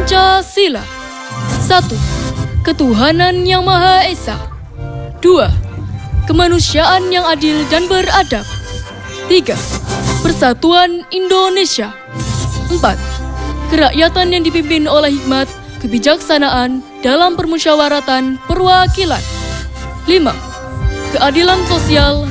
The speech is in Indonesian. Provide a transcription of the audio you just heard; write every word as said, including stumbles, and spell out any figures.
Pancasila. Satu. Ketuhanan yang Maha Esa. Dua. Kemanusiaan yang adil dan beradab. Tiga. Persatuan Indonesia. Empat. Kerakyatan yang dipimpin oleh hikmat, kebijaksanaan dalam permusyawaratan perwakilan. Lima. Keadilan sosial